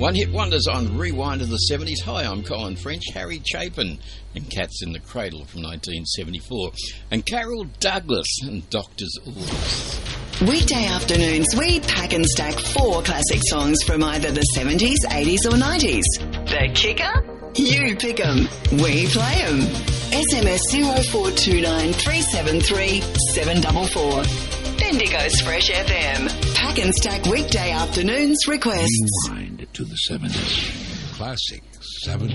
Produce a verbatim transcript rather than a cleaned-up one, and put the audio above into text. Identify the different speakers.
Speaker 1: One hit wonders on Rewind of the seventies. Hi, I'm Colin French. Harry Chapin and Cats in the Cradle from nineteen seventy-four. And Carol Douglas and Doctor's Orders.
Speaker 2: Weekday afternoons, we pack and stack four classic songs from either the seventies, eighties or nineties. The kicker? You pick 'em. We play 'em. S M S zero four two nine three seven three seven four four. Bendigo's Fresh F M. Pack and stack weekday afternoons requests.
Speaker 3: Rewind to the seventies. Classic seventies.